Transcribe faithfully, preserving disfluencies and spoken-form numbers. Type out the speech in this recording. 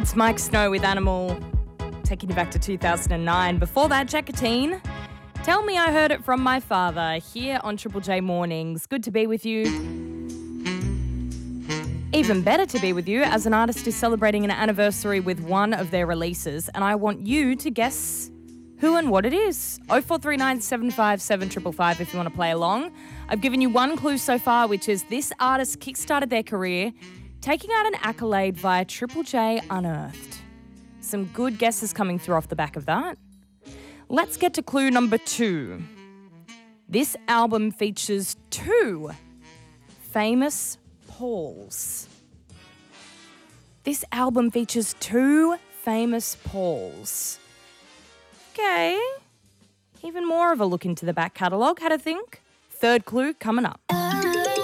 It's Mike Snow with Animal, taking you back to two thousand nine. Before that, Jacqueline, Tell Me I Heard It From My Father, here on Triple J Mornings. Good to be with you. Even better to be with you as an artist is celebrating an anniversary with one of their releases, and I want you to guess who and what it is. oh four three nine, seven five seven, five five five if you want to play along. I've given you one clue so far, which is this artist kickstarted their career taking out an accolade via Triple J Unearthed. Some good guesses coming through off the back of that. Let's get to clue number two. This album features two famous Pauls. This album features two famous Pauls. Okay. Even more of a look into the back catalogue. Had a think? Third clue coming up.